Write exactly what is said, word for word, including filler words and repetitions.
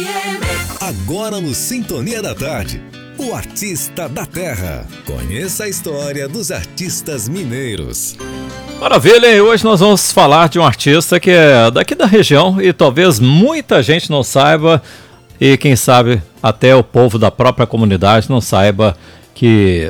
M. Agora no Sintonia da Tarde, o artista da terra. Conheça a história dos artistas mineiros. Maravilha, e hoje nós vamos falar de um artista que é daqui da região e talvez muita gente não saiba, e quem sabe até o povo da própria comunidade não saiba que